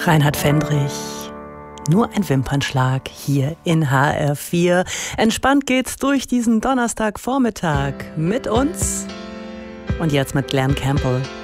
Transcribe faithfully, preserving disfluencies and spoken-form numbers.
Reinhard Fendrich, nur ein Wimpernschlag hier in H R vier. Entspannt geht's durch diesen Donnerstagvormittag mit uns und jetzt mit Glen Campbell.